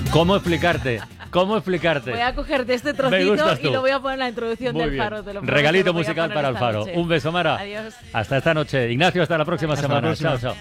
¿Cómo explicarte? ¿Cómo explicarte? Voy a cogerte este Me trocito gustas y tú. lo voy a poner en la introducción Muy del bien. Faro. Te lo prometo, Regalito lo voy a musical poner para el esta Faro. noche. Un beso, Mara. Adiós. Hasta esta noche. Ignacio, hasta la próxima Hasta la semana. próxima. Chao, chao.